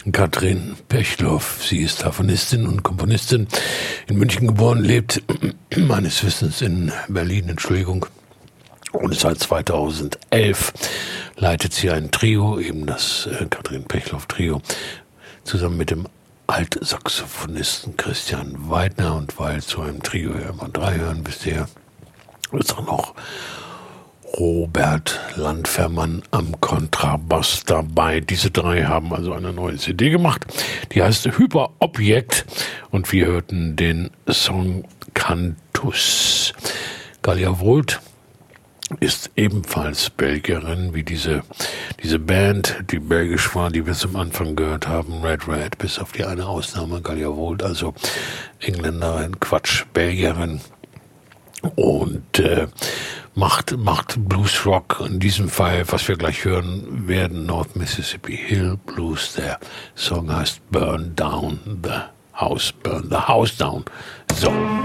Katrin Pechloff. Sie ist Harfenistin und Komponistin, in München geboren, lebt meines Wissens in Berlin, und seit 2011 leitet sie ein Trio, eben das Katrin Pechloff Trio, zusammen mit dem Altsaxophonisten Christian Weidner. Und weil zu einem Trio ja immer 3 hören bisher, ist auch noch Robert Landfermann am Kontrabass dabei. Diese 3 haben also eine neue CD gemacht, die heißt Hyperobjekt, und wir hörten den Song Cantus. Galia Volt ist ebenfalls Belgierin, wie diese Band, die belgisch war, die wir zum Anfang gehört haben, Red, bis auf die eine Ausnahme, Galia Volt, also Engländerin, Belgierin, und macht Bluesrock. In diesem Fall, was wir gleich hören werden, North Mississippi Hill Blues. Der Song heißt Burn the House Down. So.